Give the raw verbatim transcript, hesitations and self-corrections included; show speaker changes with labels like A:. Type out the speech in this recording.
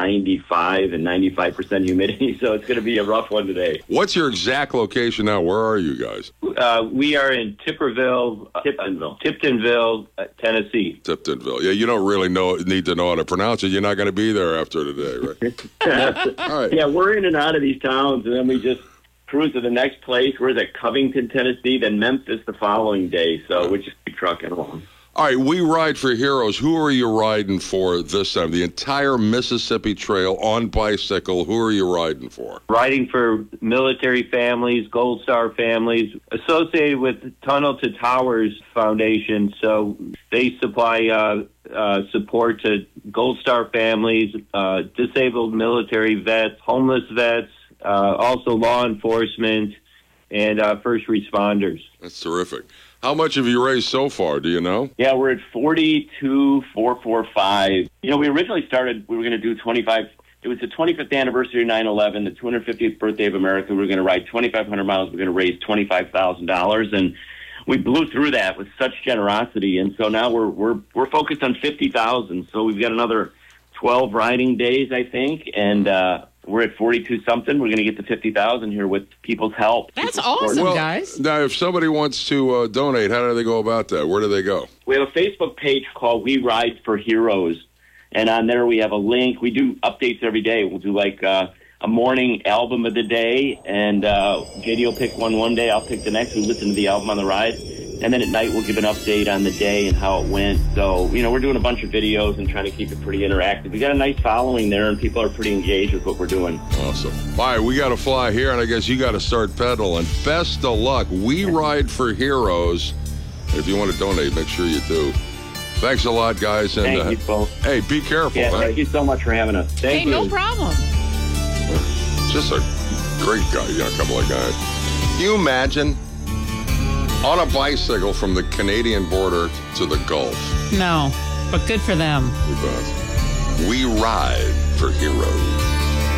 A: ninety-five and ninety-five percent humidity, so it's going to be a rough one today.
B: What's your exact location now? Where are you guys?
A: Uh, we are in Tipperville, uh, Tiptonville, Tiptonville, uh, Tennessee.
B: Tiptonville. Yeah, you don't really know need to know how to pronounce it. You're not going to be there after today, right? All right.
A: Yeah, we're in and out of these towns, and then we just cruise to the next place. We're at Covington, Tennessee, then Memphis the following day, so we just keep trucking along.
B: All right, we ride for heroes. Who are you riding for this time? The entire Mississippi Trail on bicycle. Who are you riding for?
A: Riding for military families, Gold Star families, associated with Tunnel to Towers Foundation. So they supply uh, uh, support to Gold Star families, uh, disabled military vets, homeless vets, uh, also law enforcement, and uh, first responders.
B: That's terrific. How much have you raised so far? Do you know?
A: Yeah, we're at forty-two thousand four hundred forty-five. You know, we originally started, we were going to do twenty-five. It was the twenty-fifth anniversary of nine eleven, the two hundred fiftieth birthday of America. We were going to ride twenty-five hundred miles. We we're going to raise twenty-five thousand dollars. And we blew through that with such generosity. And so now we're we're we're focused on fifty thousand. So we've got another twelve riding days, I think. And, uh, we're at forty-two something. We're going to get to fifty thousand here with people's help.
C: That's
A: people's
C: awesome,
B: well,
C: guys.
B: Now, if somebody wants to uh, donate, how do they go about that? Where do they go?
A: We have a Facebook page called We Ride for Heroes. And on there we have a link. We do updates every day. We'll do like uh, a morning album of the day. And uh, J D will pick one one day. I'll pick the next. We listen to the album on the ride. And then at night we'll give an update on the day and how it went. So, you know, we're doing a bunch of videos and trying to keep it pretty interactive. We got a nice following there, and people are pretty engaged with what we're doing.
B: Awesome. All right, we got to fly here, and I guess you got to start pedaling. Best of luck. We Ride for Heroes. If you want to donate, make sure you do. Thanks a lot, guys. And,
A: Thank
B: uh,
A: you both.
B: Hey, be careful.
A: Yeah,
B: man.
A: thank you so much for having us. Thank
C: Hey,
A: you.
C: no problem.
B: Just a great guy, you know, a couple of guys. Can you imagine on a bicycle from the Canadian border to the Gulf?
C: No, but good for them.
B: We ride for heroes.